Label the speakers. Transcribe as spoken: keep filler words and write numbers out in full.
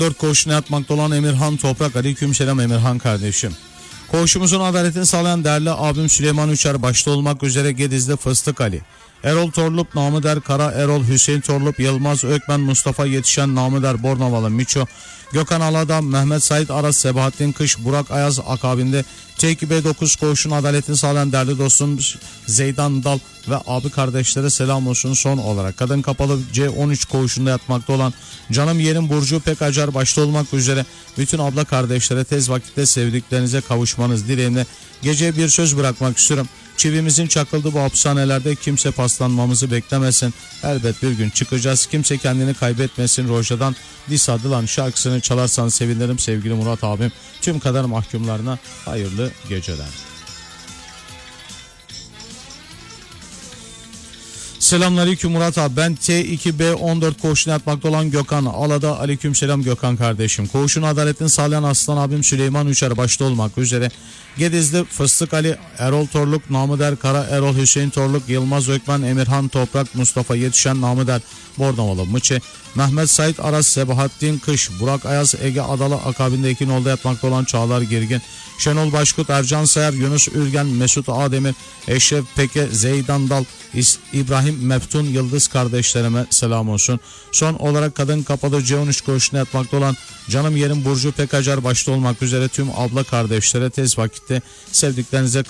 Speaker 1: dört koğuşuna yatmakta olan Emirhan Toprak. Aleykümselam Emirhan kardeşim. Koğuşumuzun adaletini sağlayan değerli abim Süleyman Uçar başta olmak üzere Gedizli Fıstık Ali, Erol Torlup, namı der Kara Erol, Hüseyin Torlup, Yılmaz Ökmen, Mustafa Yetişen, namı der Bornavalı Miço, Gökhan Aladam, Mehmet Sait Aras, Sebahattin Kış, Burak Ayaz akabinde T iki B dokuz koğuşun adaletini sağlayan değerli dostum Zeydan Dal ve abi kardeşlere selam olsun. Son olarak kadın kapalı C on üç koğuşunda yatmakta olan canım yeğenim Burcu Pekacar başta olmak üzere bütün abla kardeşlere tez vakitte sevdiklerinize kavuşmanız dileğimle geceye bir söz bırakmak istiyorum. Çivimizin çakıldığı bu hapishanelerde kimse paslanmamızı beklemesin. Elbet bir gün çıkacağız. Kimse kendini kaybetmesin. Roja'dan Dis Adılan şarkısını çalarsan sevinirim sevgili Murat abim. Tüm kader mahkumlarına hayırlı geceler. Selamünaleyküm Murat abi. Ben T iki B on dört koğuşuna yatmakta olan Gökhan Alada. Aleykümselam Gökhan kardeşim. Koğuşun adaletini sağlayan aslan abim Süleyman Uçar başta olmak üzere Gedizli Fıstık Ali, Erol Torluk, namı der Kara Erol, Hüseyin Torluk, Yılmaz Ökmen, Emirhan Toprak, Mustafa Yetişen, namı der Bornavalı Mıçı, Mehmet Sait Aras, Sebahattin Kış, Burak Ayaz, Ege Adalı akabinde iki nolda yatmakta olan Çağlar Girgin, Şenol Başkut, Ercan Sayar, Yunus Ürgen, Mesut Ademir, Eşref Peke, Zeydan Dal, İbrahim Meftun Yıldız kardeşlerime selam olsun. Son olarak kadın kapalı C on üç koğuşuna yatmakta olan canım yerim Burcu Pekacar başta olmak üzere tüm abla kardeşlere tez vakitte sevdiklerinize